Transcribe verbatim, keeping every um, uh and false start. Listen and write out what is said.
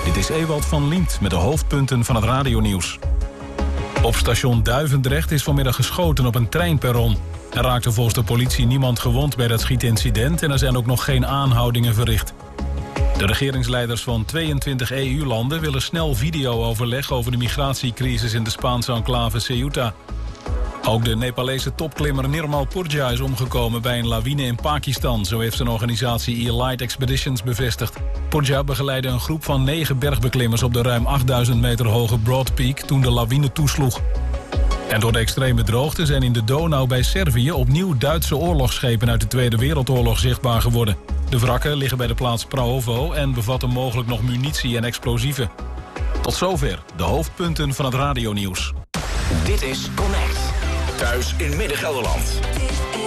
Dit is Ewald van Liemt met de hoofdpunten van het radionieuws. Op station Duivendrecht is vanmiddag geschoten op een treinperron. Er raakte volgens de politie niemand gewond bij dat schietincident en er zijn ook nog geen aanhoudingen verricht. De regeringsleiders van tweeëntwintig E U-landen willen snel video-overleg over de migratiecrisis in de Spaanse enclave Ceuta. Ook de Nepalese topklimmer Nirmal Purja is omgekomen bij een lawine in Pakistan. Zo heeft zijn organisatie Elite Expeditions bevestigd. Purja begeleidde een groep van negen bergbeklimmers op de ruim achtduizend meter hoge Broad Peak toen de lawine toesloeg. En door de extreme droogte zijn in de Donau bij Servië opnieuw Duitse oorlogsschepen uit de Tweede Wereldoorlog zichtbaar geworden. De wrakken liggen bij de plaats Prahovo en bevatten mogelijk nog munitie en explosieven. Tot zover de hoofdpunten van het radionieuws. Dit is Connect. Thuis in Midden-Gelderland.